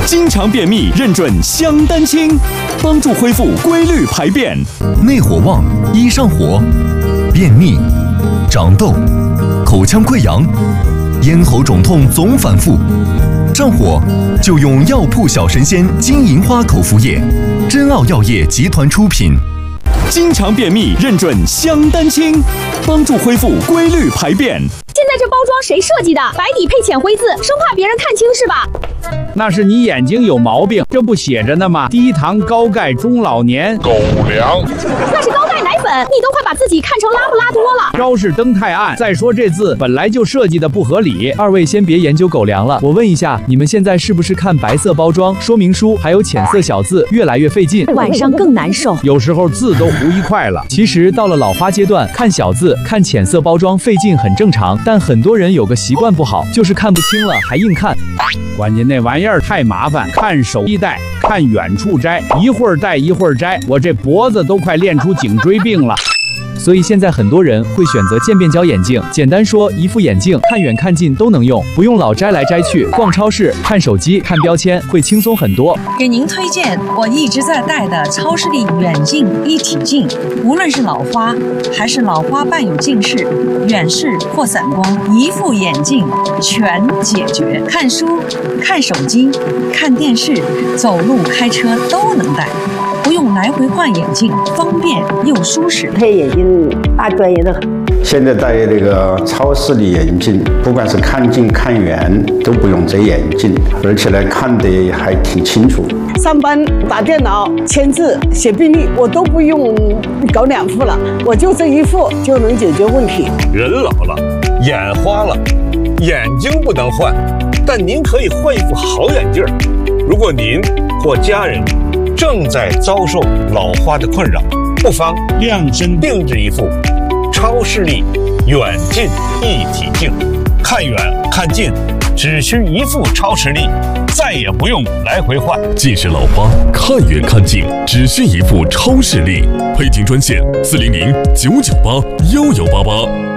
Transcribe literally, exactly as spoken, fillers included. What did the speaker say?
经常便秘认准香丹清，帮助恢复规律排便。 内火旺，易上火，便秘、长痘、口腔溃疡、咽喉肿痛总反复，上火就用药铺小神仙金银花口服液，真奥药业集团出品。 经常便秘认准香丹清，帮助恢复规律排便。 现在这包装谁设计的？白底配浅灰字，生怕别人看清是吧？ 那是你眼睛有毛病，这不写着呢吗？低糖高钙中老年狗粮， 那是高钙奶粉，你都快把自己看成拉布拉多了。 招式灯太暗，再说这字本来就设计的不合理。 二位先别研究狗粮了，我问一下，你们现在是不是看白色包装、说明书还有浅色小字越来越费劲， 晚上更难受？ 有时候字都糊一块了。 其实到了老花阶段，看小字、看浅色包装费劲很正常，但很多人有个习惯不好，就是看不清了还硬看。 关键那玩意儿太麻烦，看手一戴，看远处摘，一会儿戴一会儿摘，我这脖子都快练出颈椎病了。 所以现在很多人会选择渐变焦眼镜，简单说，一副眼镜看远看近都能用，不用老摘来摘去。逛超市、看手机、看标签会轻松很多。 给您推荐我一直在戴的超视力远近一体镜，无论是老花还是老花伴有近视、远视或散光，一副眼镜全解决。看书、看手机、看电视、走路、开车都能戴。不用来回换眼镜，方便又舒适。 配眼镜大专业的很。 现在戴这个超视力眼镜，不管是看近看远都不用遮眼镜，而且呢看得还挺清楚。 上班打电脑、签字、写病历，我都不用搞两副了，我就这一副就能解决问题。 人老了，眼花了，眼睛不能换，但您可以换一副好眼镜。如果您或家人正在遭受老花的困扰，不妨量身定制一副超视力远近一体镜，看远看近只需一副超视力，再也不用来回换。 近视老花看远看近只需一副超视力，配镜专线四零零九九八幺幺八八。